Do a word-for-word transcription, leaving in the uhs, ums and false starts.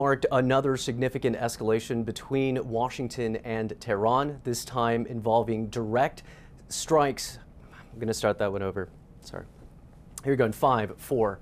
Marked another significant escalation between Washington and Tehran, this time involving direct strikes. I'm going to start that one over. Sorry. Here we go in five, four,